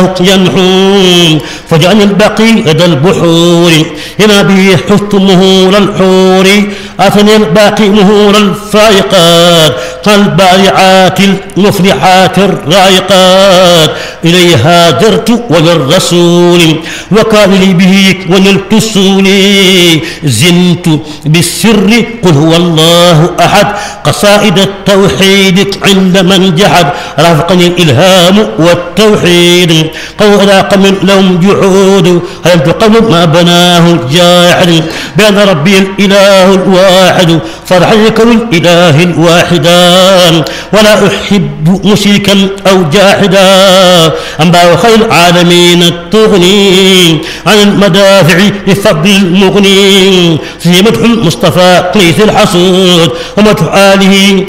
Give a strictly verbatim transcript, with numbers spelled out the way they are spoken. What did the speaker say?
ينحون فجعل الباقي لدى البحور هنا به حث مهور الحور أثني الباقي مهور الفائقات كالبارعات المفلحات الرائقات إليه هاجرت وللرسول وكان لي به ونلت السولي زنت بالسر قل هو الله أحد قصائد التوحيد عند من جحد رافقني الإلهام والتوحيد قول من لهم جحود هل تقوم ما بناه الجاحد بأن ربي الإله الواحد فرحك الإله الواحدان ولا أحب مشركا أو جاحدا أنباء خير العالمين التغني عن المدافع بفضل المغني في مدح المصطفى قيس الحصود ومدح آله